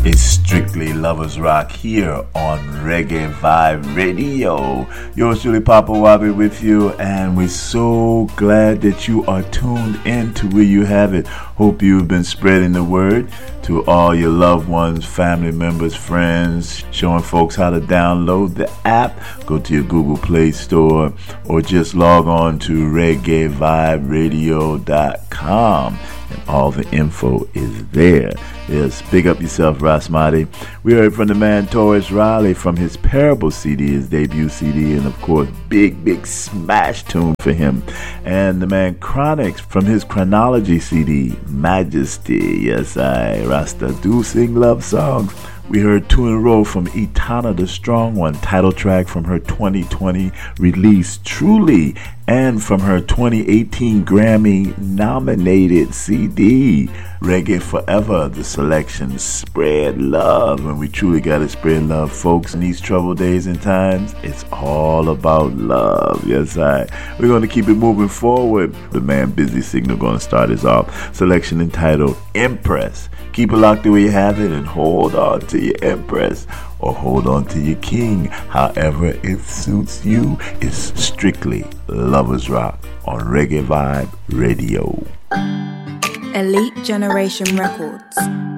It's strictly Lovers Rock here on Reggae Vibe Radio. Yours truly, Papa Wabi, with you, and we're so glad that you are tuned in to where you have it. Hope you've been spreading the word to all your loved ones, family members, friends, showing folks how to download the app. Go to your Google Play Store or just log on to reggaeviberadio.com. And all the info is there. Yes, big up yourself, Rasmati. We heard from the man Taurus Riley from his Parable CD, his debut CD, and of course, big smash tune for him. And the man Chronix from his Chronology CD, Majesty. Yes, Rasta do sing love songs. We heard two in a row from Etana the Strong One, title track from her 2020 release, Truly, and from her 2018 Grammy-nominated CD, Reggae Forever, the selection Spread Love. And we truly got to spread love, folks. In these troubled days and times, it's all about love. Yes, we're going to keep it moving forward. The man Busy Signal going to start us off. Selection entitled Empress. Keep it locked the way you have it and hold on to your Empress or hold on to your King. However it suits you. It's strictly Lovers Rock on Reggae Vibe Radio. Elite Generation Records.